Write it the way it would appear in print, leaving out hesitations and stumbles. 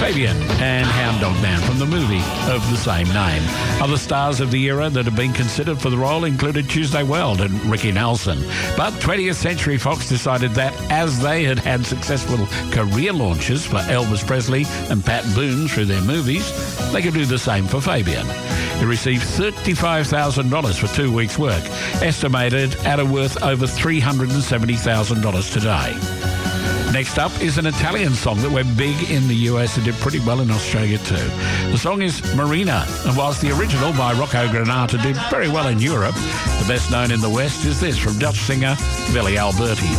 Fabian and Hound Dog Man from the movie of the same name. Other stars of the era that have been considered for the role included Tuesday Weld and Ricky Nelson. But 20th Century Fox decided that as they had had successful career launches for Elvis Presley and Pat Boone through their movies, they could do the same for Fabian. He received $35,000 for 2 weeks' work, estimated at a worth over $370,000 today. Next up is an Italian song that went big in the US and did pretty well in Australia too. The song is Marina, and whilst the original by Rocco Granata did very well in Europe, the best known in the West is this from Dutch singer Billy Alberti.